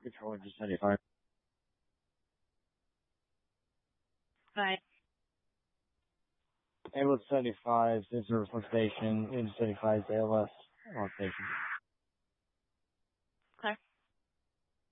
Control engine 75. Bye. Ambulance 75, Citizen Response Station, Engine 75's ALS on station.